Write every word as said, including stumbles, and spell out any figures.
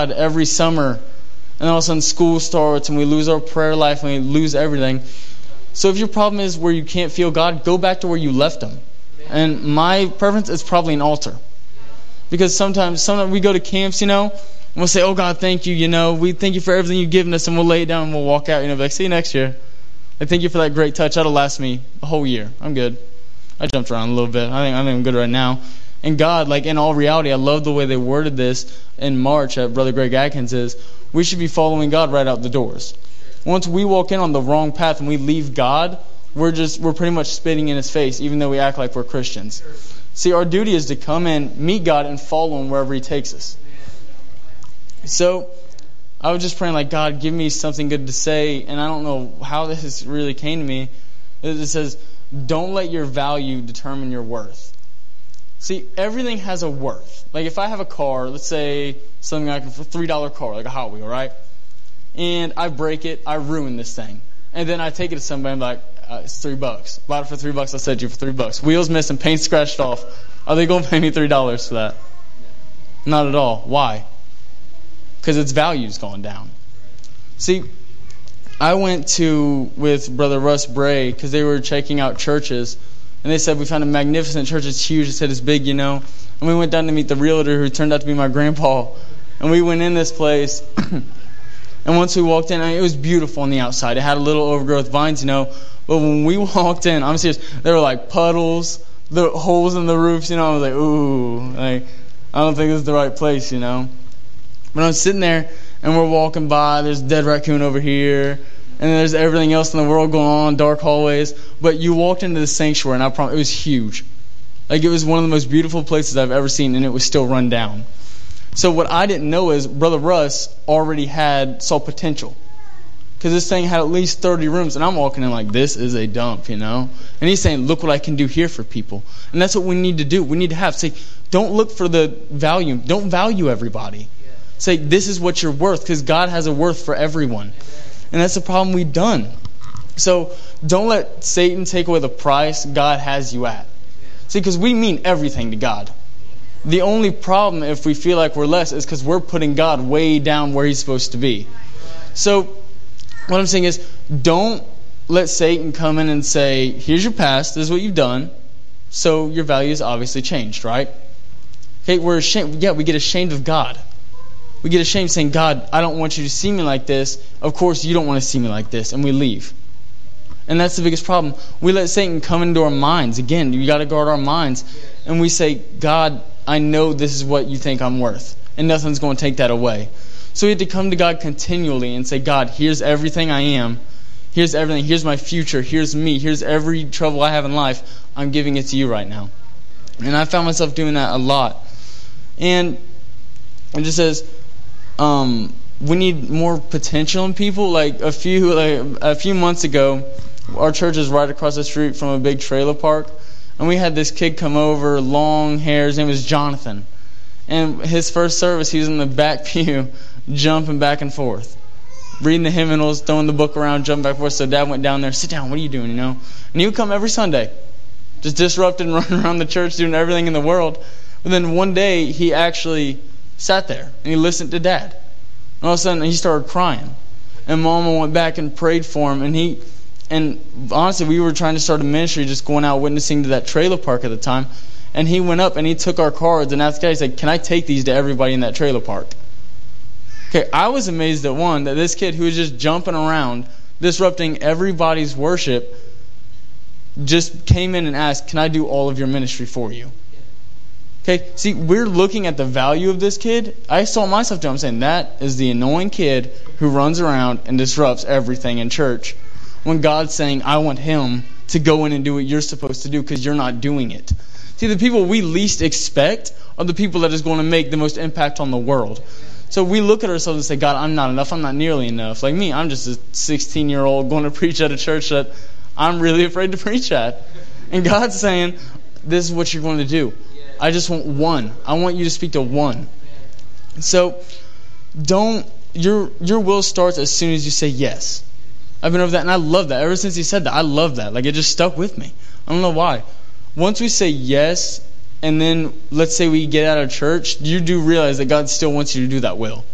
God every summer. And all of a sudden school starts and we lose our prayer life and we lose everything. So if your problem is where you can't feel God, go back to where you left Him. And my preference is probably an altar. Because sometimes, sometimes we go to camps, you know, and we'll say, oh God, thank you, you know, we thank you for everything you've given us, and we'll lay it down and we'll walk out, you know, be like, see you next year. Like, thank you for that great touch. That'll last me a whole year. I'm good. I jumped around a little bit. I think, I think I'm good right now. And God, like in all reality, I love the way they worded this in March at Brother Greg Atkins is, we should be following God right out the doors. Once we walk in on the wrong path and we leave God, we're just we're pretty much spitting in His face, even though we act like we're Christians. See, our duty is to come in, meet God, and follow Him wherever He takes us. So, I was just praying like, God, give me something good to say, and I don't know how this really came to me. It says, don't let your value determine your worth. See, everything has a worth. Like if I have a car, let's say something like a three dollar car, like a Hot Wheel, right? And I break it, I ruin this thing. And then I take it to somebody and I'm like, uh, it's three bucks. Bought it for three bucks, I said to you for three bucks. Wheels missing, paint scratched off. Are they going to pay me three dollars for that? Not at all. Why? Because its value's gone down. See, I went to, with Brother Russ Bray, because they were checking out churches. And they said, we found a magnificent church. It's huge. They said, it's big, you know. And we went down to meet the realtor who turned out to be my grandpa. And we went in this place. And once we walked in, I mean, it was beautiful on the outside. It had a little overgrowth vines, you know. But when we walked in, I'm serious, there were like puddles, the holes in the roofs, you know. I was like, ooh, like, I don't think this is the right place, you know. But I'm sitting there, and we're walking by. There's a dead raccoon over here. And then there's everything else in the world going on, dark hallways. But you walked into the sanctuary, and I promise, it was huge. Like, it was one of the most beautiful places I've ever seen, and it was still run down. So what I didn't know is Brother Russ already had, saw potential. Because this thing had at least thirty rooms, and I'm walking in like, this is a dump, you know. And he's saying, look what I can do here for people. And that's what we need to do. We need to have, say, don't look for the value. Don't value everybody. Say, this is what you're worth, because God has a worth for everyone. And that's the problem we've done. So don't let Satan take away the price God has you at. See, because we mean everything to God. The only problem if we feel like we're less is because we're putting God way down where He's supposed to be. So what I'm saying is, don't let Satan come in and say, here's your past, this is what you've done, so your value is obviously changed, right? Okay, we're ashamed. Yeah, we get ashamed of God. We get ashamed saying, God, I don't want you to see me like this. Of course, you don't want to see me like this. And we leave. And that's the biggest problem. We let Satan come into our minds. Again, you got to guard our minds. And we say, God, I know this is what you think I'm worth. And nothing's going to take that away. So we have to come to God continually and say, God, here's everything I am. Here's everything. Here's my future. Here's me. Here's every trouble I have in life. I'm giving it to you right now. And I found myself doing that a lot. And it just says, Um, we need more potential in people. Like a few, like a few months ago, our church is right across the street from a big trailer park, and we had this kid come over, long hair. His name was Jonathan, and his first service, he was in the back pew, jumping back and forth, reading the hymnals, throwing the book around, jumping back and forth. So Dad went down there, sit down. What are you doing? You know, and he would come every Sunday, just disrupting, running around the church, doing everything in the world. But then one day, he actually sat there and he listened to Dad. And all of a sudden he started crying. And Mama went back and prayed for him. And he, and honestly, we were trying to start a ministry, just going out witnessing to that trailer park at the time. And he went up and he took our cards, and after that he said, can I take these to everybody in that trailer park? Okay, I was amazed at one, that this kid who was just jumping around, disrupting everybody's worship, just came in and asked, can I do all of your ministry for you? Okay, see, we're looking at the value of this kid. I saw myself doing, I'm saying, that is the annoying kid who runs around and disrupts everything in church. When God's saying, I want him to go in and do what you're supposed to do because you're not doing it. See, the people we least expect are the people that is going to make the most impact on the world. So we look at ourselves and say, God, I'm not enough. I'm not nearly enough. Like me, I'm just a sixteen-year-old going to preach at a church that I'm really afraid to preach at. And God's saying, this is what you're going to do. I just want one. I want you to speak to one. So don't, your your will starts as soon as you say yes. I've been over that, and I love that. Ever since he said that, I love that. Like, it just stuck with me. I don't know why. Once we say yes, and then let's say we get out of church, you do realize that God still wants you to do that will.